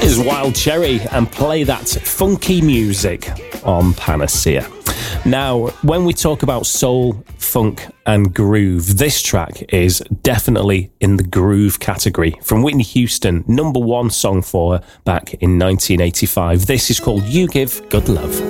is Wild Cherry and Play That Funky Music on Panacea. Now, when we talk about soul, funk and groove, this track is definitely in the groove category. From Whitney Houston, number one song for her back in 1985. This is called You Give Good Love.